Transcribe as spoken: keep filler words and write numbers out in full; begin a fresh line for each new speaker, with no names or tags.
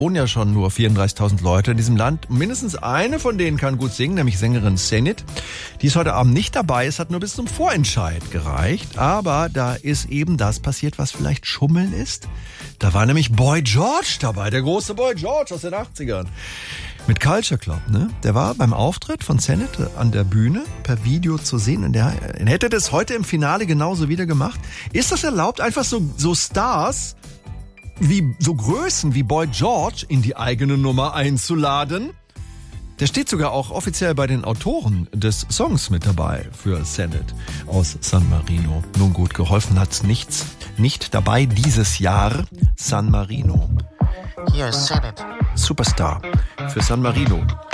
wohnen ja schon nur vierunddreißigtausend Leute in diesem Land. Mindestens eine von denen kann gut singen, nämlich Sängerin Senit. Die ist heute Abend nicht dabei. Es hat nur bis zum Vorentscheid gereicht. Aber da ist eben das passiert, was vielleicht Schummeln ist. Da war nämlich Boy George dabei, der große Boy George aus den achtzigern. Mit Culture Club, ne? Der war beim Auftritt von Senit an der Bühne per Video zu sehen. Und der hätte das heute im Finale genauso wieder gemacht. Ist das erlaubt, einfach so, so Stars... wie so Größen wie Boy George in die eigene Nummer einzuladen? Der steht sogar auch offiziell bei den Autoren des Songs mit dabei für Senit aus San Marino. Nun gut, geholfen hat's nichts. Nicht dabei dieses Jahr San Marino.
Hier ist Senit.
Superstar für San Marino.